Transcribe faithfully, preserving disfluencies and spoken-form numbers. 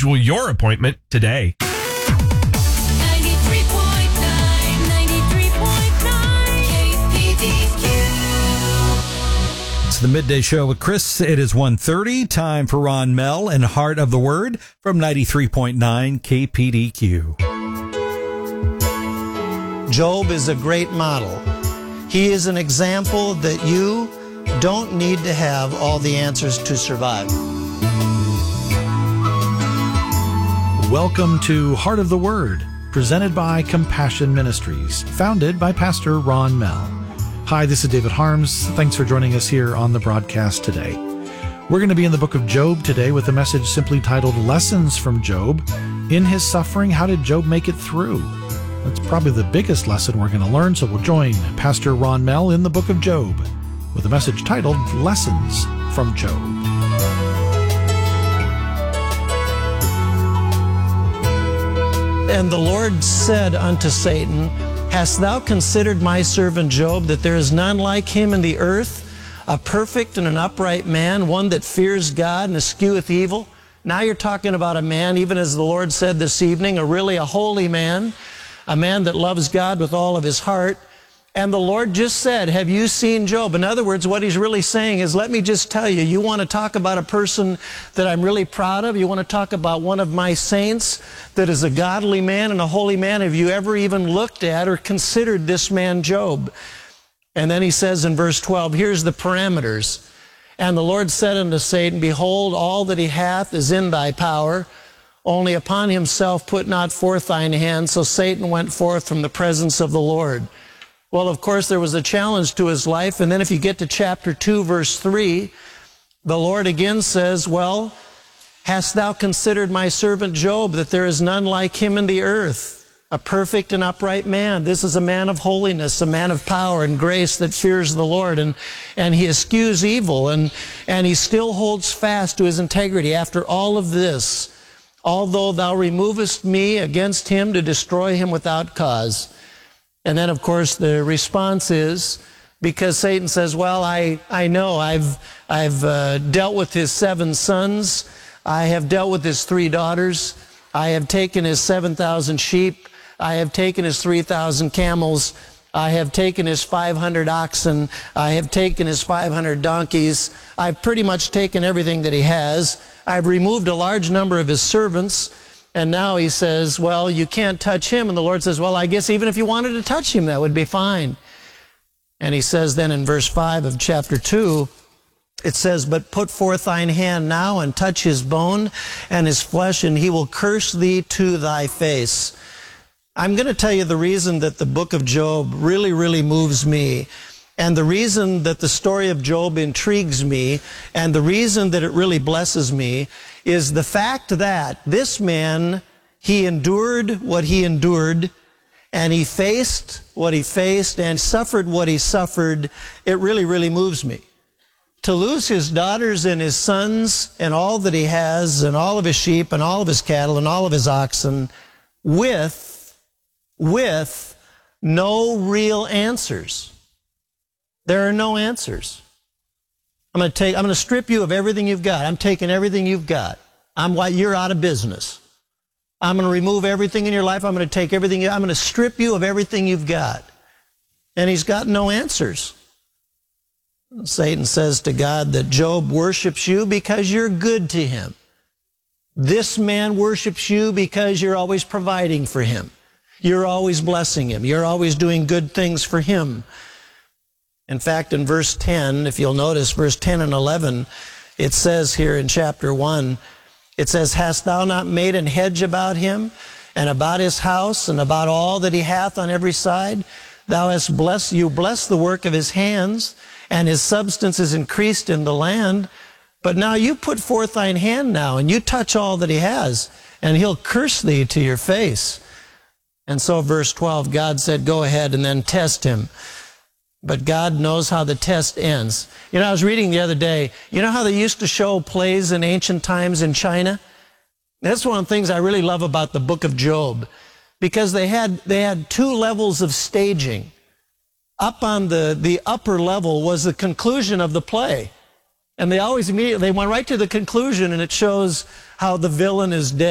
Schedule your appointment today. ninety-three point nine, ninety-three point nine K P D Q. It's the Midday Show with Chris. It is one thirty. Time for Ron Mell and Heart of the Word from ninety-three point nine K P D Q. Job is a great model. He is an example that you don't need to have all the answers to survive. Welcome to Heart of the Word, presented by Compassion Ministries, founded by Pastor Ron Mell. Hi, this is David Harms. Thanks for joining us here on the broadcast today. We're going to be in the book of Job today with a message simply titled Lessons from Job. In his suffering, how did Job make it through? That's probably the biggest lesson we're going to learn, so we'll join Pastor Ron Mell in the book of Job with a message titled Lessons from Job. And the Lord said unto Satan, Hast thou considered my servant Job, that there is none like him in the earth, a perfect and an upright man, one that fears God and escheweth evil? Now you're talking about a man, even as the Lord said this evening, a really a holy man, a man that loves God with all of his heart. And the Lord just said, have you seen Job? In other words, what he's really saying is, let me just tell you, you want to talk about a person that I'm really proud of? You want to talk about one of my saints that is a godly man and a holy man? Have you ever even looked at or considered this man Job? And then he says in verse twelve, here's the parameters. And the Lord said unto Satan, Behold, all that he hath is in thy power. Only upon himself put not forth thine hand. So Satan went forth from the presence of the Lord. Well, of course, there was a challenge to his life. And then if you get to chapter two, verse three, the Lord again says, Well, hast thou considered my servant Job, that there is none like him in the earth, a perfect and upright man? This is a man of holiness, a man of power and grace that fears the Lord. And, and he eschews evil, and, and he still holds fast to his integrity after all of this. Although thou removest me against him to destroy him without cause. And then, of course, the response is, because Satan says, well, I, I know I've, I've uh, dealt with his seven sons. I have dealt with his three daughters. I have taken his seven thousand sheep. I have taken his three thousand camels. I have taken his five hundred oxen. I have taken his five hundred donkeys. I've pretty much taken everything that he has. I've removed a large number of his servants. And now he says, well, you can't touch him. And the Lord says, well, I guess even if you wanted to touch him, that would be fine. And he says then in verse five of chapter two, it says, But put forth thine hand now and touch his bone and his flesh, and he will curse thee to thy face. I'm going to tell you the reason that the book of Job really, really moves me, and the reason that the story of Job intrigues me, and the reason that it really blesses me, is the fact that this man, he endured what he endured, and he faced what he faced, and suffered what he suffered. It really, really moves me. To lose his daughters and his sons and all that he has, and all of his sheep and all of his cattle and all of his oxen, with, with no real answers. There are no answers. I'm going to take, I'm going to strip you of everything you've got. I'm taking everything you've got. I'm why you're out of business. I'm going to remove everything in your life. I'm going to take everything. I'm going to strip you of everything you've got. And he's got no answers. Satan says to God that Job worships you because you're good to him. This man worships you because you're always providing for him. You're always blessing him. You're always doing good things for him. In fact, in verse ten, if you'll notice, verse ten and eleven, it says here in chapter one, it says, Hast thou not made an hedge about him, and about his house, and about all that he hath on every side? Thou hast blessed, you bless the work of his hands, and his substance is increased in the land. But now you put forth thine hand now, and you touch all that he has, and he'll curse thee to your face. And so verse twelve, God said, Go ahead and then test him. But God knows how the test ends. You know, I was reading the other day, you know how they used to show plays in ancient times in China? That's one of the things I really love about the book of Job, because they had, they had two levels of staging. Up on the, the upper level was the conclusion of the play. And they always immediately, they went right to the conclusion, and it shows how the villain is dead.